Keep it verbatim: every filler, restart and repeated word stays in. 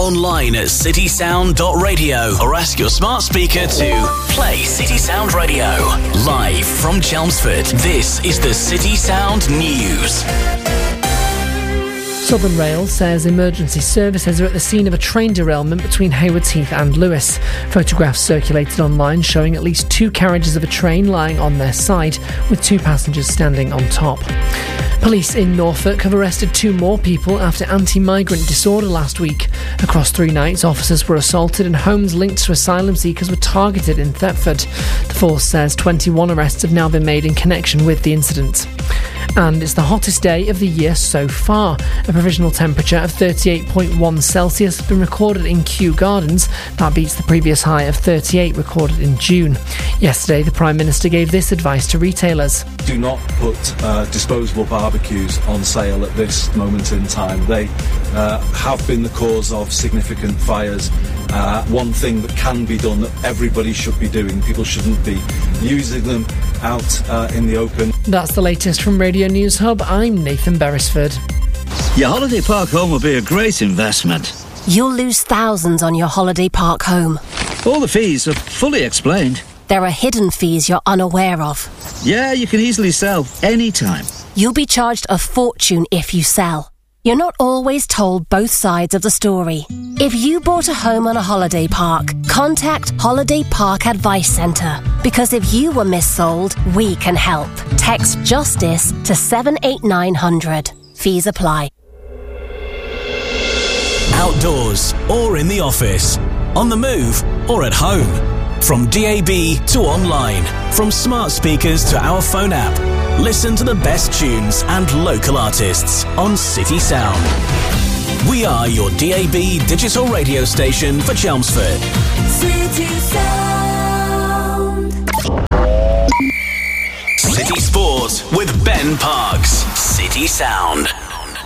online at city sound dot radio or ask your smart speaker to play City Sound Radio. Live from Chelmsford, this is the City Sound News. Southern Rail says emergency services are at the scene of a train derailment between Haywards Heath and Lewes. Photographs circulated online showing at least two carriages of a train lying on their side, with two passengers standing on top. Police in Norfolk have arrested two more people after anti-migrant disorder last week. Across three nights, officers were assaulted and homes linked to asylum seekers were targeted in Thetford. The force says twenty-one arrests have now been made in connection with the incident. And it's the hottest day of the year so far. A provisional temperature of thirty-eight point one Celsius has been recorded in Kew Gardens. That beats the previous high of thirty-eight recorded in June. Yesterday, the Prime Minister gave this advice to retailers. Do not put uh, disposable barbecues on sale at this moment in time. They uh, have been the cause of significant fires. Uh, one thing that can be done that everybody should be doing, people shouldn't be using them out uh, in the open. That's the latest from Radio News Hub. I'm Nathan Beresford. Your holiday park home will be a great investment. You'll lose thousands on your holiday park home. All the fees are fully explained. There are hidden fees you're unaware of. Yeah, you can easily sell anytime. You'll be charged a fortune if you sell. You're not always told both sides of the story. If you bought a home on a holiday park, contact Holiday Park Advice Centre. Because if you were missold, we can help. Text JUSTICE to seven eight nine hundred. Fees apply. Outdoors or in the office, on the move or at home. From D A B to online, from smart speakers to our phone app. Listen to the best tunes and local artists on City Sound. We are your D A B digital radio station for Chelmsford. City Sound. City Sports with Ben Parks. City Sound.